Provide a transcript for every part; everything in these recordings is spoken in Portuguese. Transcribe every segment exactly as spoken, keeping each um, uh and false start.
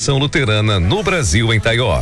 Confissão Luterana no Brasil, em Taió.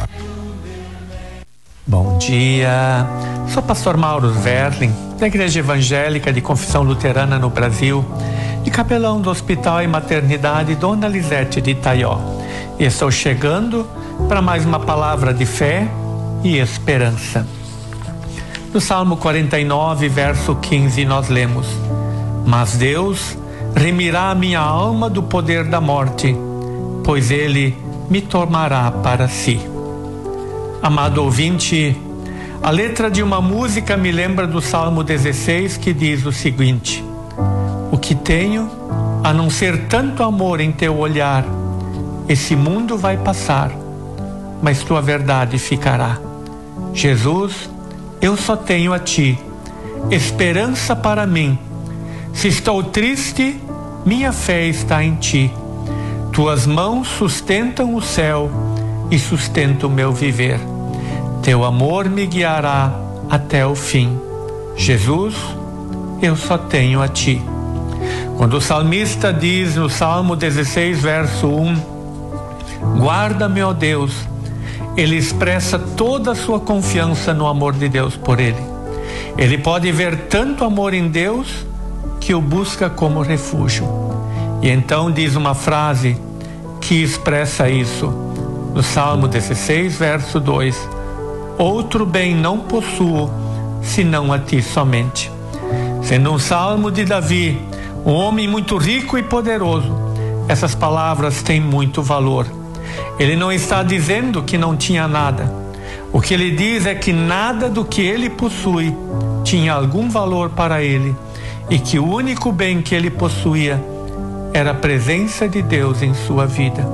Bom dia, sou pastor Mauro Verlin, da Igreja Evangélica de Confissão Luterana no Brasil, e capelão do Hospital e Maternidade Dona Lisete de Taió. E estou chegando para mais uma palavra de fé e esperança. No Salmo quarenta e nove, verso quinze, nós lemos: Mas Deus remirá a minha alma do poder da morte, pois Ele me tomará para si. Amado ouvinte, a letra de uma música me lembra do Salmo dezesseis, que diz o seguinte: O que tenho, a não ser tanto amor em teu olhar, esse mundo vai passar, mas tua verdade ficará. Jesus, eu só tenho a ti, esperança para mim. Se estou triste, minha fé está em ti. Tuas mãos sustentam o céu e sustentam o meu viver. Teu amor me guiará até o fim. Jesus, eu só tenho a ti. Quando o salmista diz no Salmo dezesseis, verso um, guarda-me, ó Deus, ele expressa toda a sua confiança no amor de Deus por ele. Ele pode ver tanto amor em Deus que o busca como refúgio. E então diz uma frase que expressa isso. No Salmo dezesseis, verso dois, outro bem não possuo, senão a ti somente. Sendo um salmo de Davi, um homem muito rico e poderoso, essas palavras têm muito valor. Ele não está dizendo que não tinha nada. O que ele diz é que nada do que ele possui tinha algum valor para ele, e que o único bem que ele possuía era a presença de Deus em sua vida.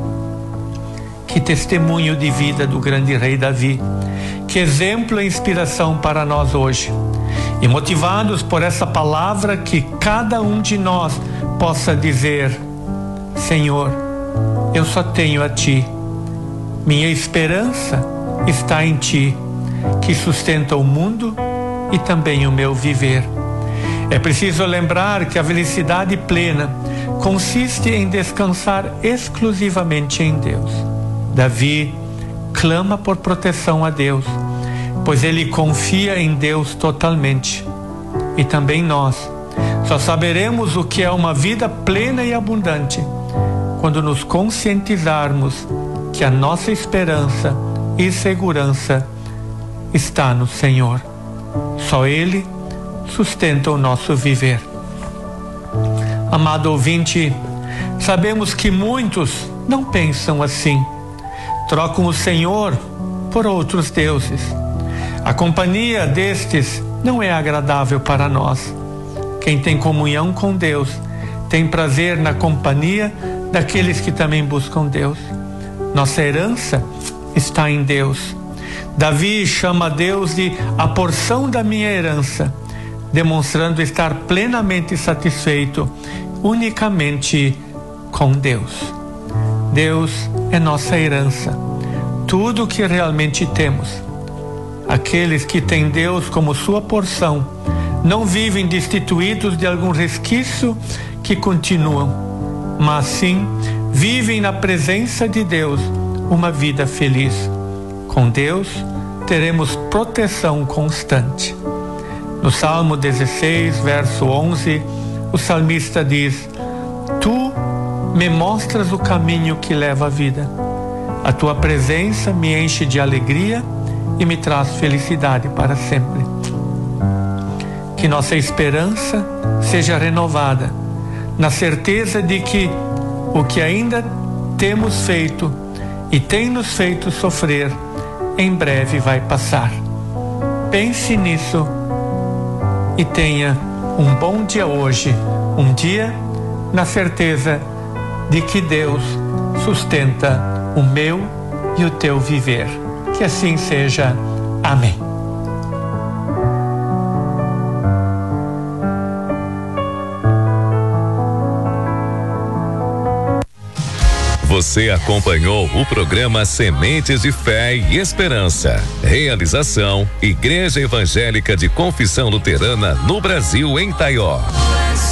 Que testemunho de vida do grande rei Davi. Que exemplo e inspiração para nós hoje. E motivados por essa palavra, que cada um de nós possa dizer: Senhor, eu só tenho a ti. Minha esperança está em ti, que sustenta o mundo e também o meu viver. É preciso lembrar que a felicidade plena consiste em descansar exclusivamente em Deus. Davi clama por proteção a Deus, pois ele confia em Deus totalmente. E também nós só saberemos o que é uma vida plena e abundante quando nos conscientizarmos que a nossa esperança e segurança está no Senhor. Só Ele sustenta o nosso viver. Amado ouvinte, sabemos que muitos não pensam assim. Trocam o Senhor por outros deuses. A companhia destes não é agradável para nós. Quem tem comunhão com Deus tem prazer na companhia daqueles que também buscam Deus. Nossa herança está em Deus. Davi chama Deus de a porção da minha herança, demonstrando estar plenamente satisfeito unicamente com Deus. Deus é nossa herança, tudo o que realmente temos. Aqueles que têm Deus como sua porção não vivem destituídos de algum resquício que continuam, mas sim vivem na presença de Deus uma vida feliz. Com Deus teremos proteção constante. No Salmo dezesseis, verso onze, o salmista diz: Tu me mostras o caminho que leva à vida. A tua presença me enche de alegria e me traz felicidade para sempre. Que nossa esperança seja renovada na certeza de que o que ainda temos feito e tem nos feito sofrer, em breve vai passar. Pense nisso e tenha um bom dia hoje, um dia na certeza de que Deus sustenta o meu e o teu viver. Que assim seja. Amém. Você acompanhou o programa Sementes de Fé e Esperança. Realização: Igreja Evangélica de Confissão Luterana no Brasil, em Taió.